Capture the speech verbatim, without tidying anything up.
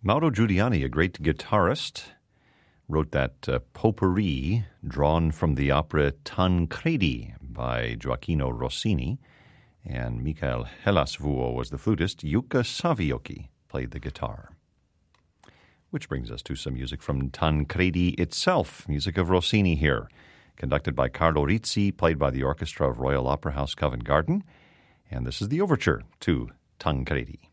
Mauro Giuliani, a great guitarist, wrote that uh, potpourri drawn from the opera Tancredi by Gioacchino Rossini, and Mikael Hellasvuo was the flutist. Jukka Savioki played the guitar. Which brings us to some music from Tancredi itself, music of Rossini here, conducted by Carlo Rizzi, played by the orchestra of Royal Opera House Covent Garden, and this is the overture to Tancredi.